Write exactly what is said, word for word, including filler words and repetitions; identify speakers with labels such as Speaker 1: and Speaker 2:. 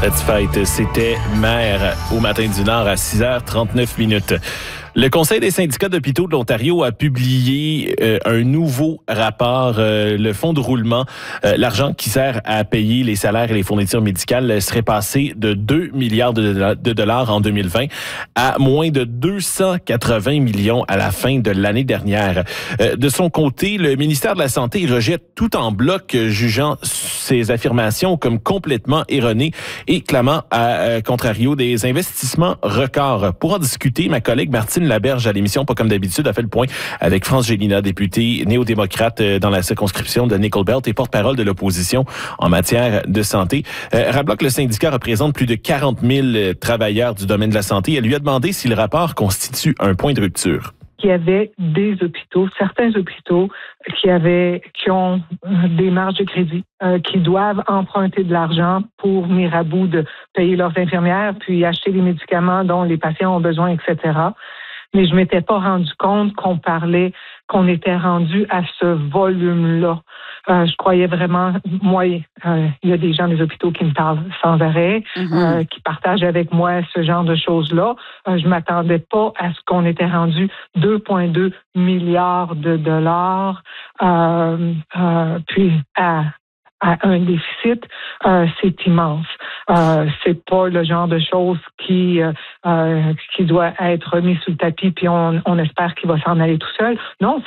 Speaker 1: Let's Fight, c'était Mère au matin du Nord à six heures trente-neuf minutes. Le Conseil des syndicats d'hôpitaux de l'Ontario a publié euh, un nouveau rapport. Euh, le fonds de roulement, euh, l'argent qui sert à payer les salaires et les fournitures médicales serait passé de deux milliards de, de dollars en deux mille vingt à moins de deux cent quatre-vingts millions à la fin de l'année dernière. Euh, de son côté, le ministère de la Santé rejette tout en bloc, jugeant ces affirmations comme complètement erronées et clamant à euh, contrario des investissements records. Pour en discuter, ma collègue Martine Laberge à l'émission Pas comme d'habitude a fait le point avec France Gélina, députée néo-démocrate dans la circonscription de Nickel Belt et porte-parole de l'opposition en matière de santé. Euh, rappelons que le syndicat représente plus de quarante mille travailleurs du domaine de la santé. Elle lui a demandé si le rapport constitue un point de rupture.
Speaker 2: Il y avait des hôpitaux, certains hôpitaux qui avaient, qui ont des marges de crédit, euh, qui doivent emprunter de l'argent pour venir à bout de payer leurs infirmières, puis acheter les médicaments dont les patients ont besoin, et cetera. Mais je m'étais pas rendu compte qu'on parlait, qu'on était rendu à ce volume-là. Euh, je croyais vraiment, moi, euh, il y a des gens des hôpitaux qui me parlent sans arrêt, mm-hmm. euh, qui partagent avec moi ce genre de choses-là. Euh, je m'attendais pas à ce qu'on était rendu deux virgule deux milliards de dollars, euh, euh, puis à à un déficit, euh, c'est immense. Euh, c'est pas le genre de choses qui euh, qui doit être mis sous le tapis puis on, on espère qu'il va s'en aller tout seul. Non,